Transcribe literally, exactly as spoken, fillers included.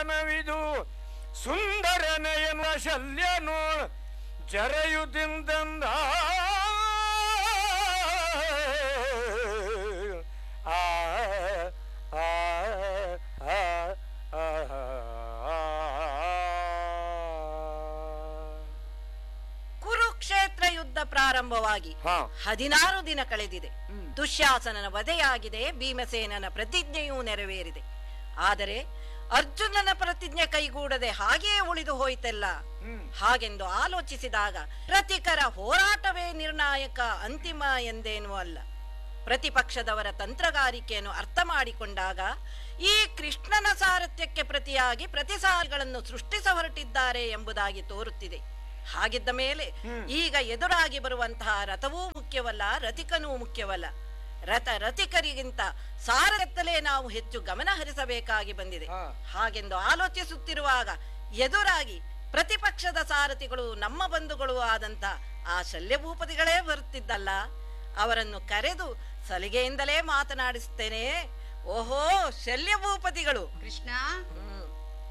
ಕ್ಷಣವಿದು ಸುಂದರನೆಯನ ಶಲ್ಯನು ಜರೆಯುದಿಂದಂದ ಆ ಆ ಕುರುಕ್ಷೇತ್ರ ಯುದ್ಧ ಪ್ರಾರಂಭವಾಗಿ ಹದಿನಾರು ದಿನ ಕಳೆದಿದೆ. ದುಶ್ಯಾಸನನ ವಧೆಯಾಗಿದೆ, ಭೀಮಸೇನನ ಪ್ರತಿಜ್ಞೆಯೂ ನೆರವೇರಿದೆ. ಆದರೆ ಅರ್ಜುನನ ಪ್ರತಿಜ್ಞೆ ಕೈಗೂಡದೆ ಹಾಗೆಯೇ ಉಳಿದು ಹೋಯಿತೆಲ್ಲ. ಹಾಗೆಂದು ಆಲೋಚಿಸಿದಾಗ ರತಿಕರ ಹೋರಾಟವೇ ನಿರ್ಣಾಯಕ ಅಂತಿಮ ಎಂದೇನೂ ಅಲ್ಲ. ಪ್ರತಿಪಕ್ಷದವರ ತಂತ್ರಗಾರಿಕೆಯನ್ನು ಅರ್ಥ ಮಾಡಿಕೊಂಡಾಗ ಈ ಕೃಷ್ಣನ ಸಾರಥ್ಯಕ್ಕೆ ಪ್ರತಿಯಾಗಿ ಪ್ರತಿಸಾರಿಗಳನ್ನು ಸೃಷ್ಟಿಸ ಹೊರಟಿದ್ದಾರೆ ಎಂಬುದಾಗಿ ತೋರುತ್ತಿದೆ. ಹಾಗಿದ್ದ ಮೇಲೆ ಈಗ ಎದುರಾಗಿ ಬರುವಂತಹ ರಥವೂ ಮುಖ್ಯವಲ್ಲ, ರತಿಕನೂ ಮುಖ್ಯವಲ್ಲ. ರಥ ರತಿಕರಿಗಿಂತ ಸಾರಥ್ಯದಲ್ಲೇ ನಾವು ಹೆಚ್ಚು ಗಮನ ಹರಿಸಬೇಕಾಗಿ ಬಂದಿದೆ. ಹಾಗೆಂದು ಆಲೋಚಿಸುತ್ತಿರುವಾಗ ಎದುರಾಗಿ ಪ್ರತಿಪಕ್ಷದ ಸಾರಥಿಗಳು ನಮ್ಮ ಬಂಧುಗಳು ಆದಂತ ಆ ಶಲ್ಯಭೂಪತಿಗಳೇ ಬರುತ್ತಿದ್ದಲ್ಲ. ಅವರನ್ನು ಕರೆದು ಸಲಿಗೆಯಿಂದಲೇ ಮಾತನಾಡಿಸುತ್ತೇನೆ. ಓಹೋ, ಶಲ್ಯಭೂಪತಿಗಳು ಕೃಷ್ಣ,